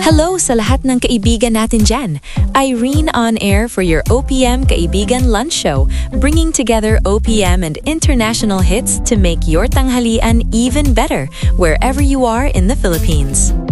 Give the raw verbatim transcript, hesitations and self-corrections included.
Hello sa lahat ng kaibigan natin dyan. Irene on air for your O P M Kaibigan Lunch Show, bringing together O P M and international hits to make your tanghalian even better wherever you are in the Philippines.